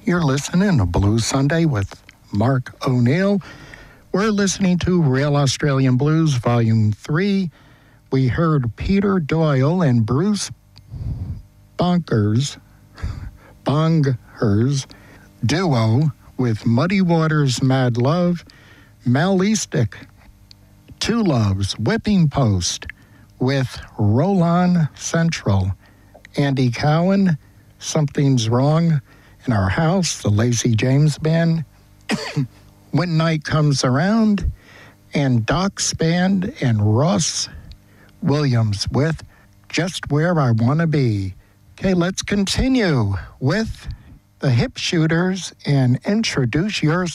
You're listening to Blue Sunday with Mark O'Neill. We're listening to Real Australian Blues, Volume 3. We heard Peter Doyle and Bruce Bonger's duo with Muddy Waters' Mad Love, Mal Eastick, Two Loves, Whipping Post with Roland Central, Andy Cowan, Something's Wrong in Our House, the Lacey James Band, When Night Comes Around, and Doc's Band and Ross Williams with Just Where I Want to Be. Okay, let's continue with the Hip Shooters and Introduce Yourself.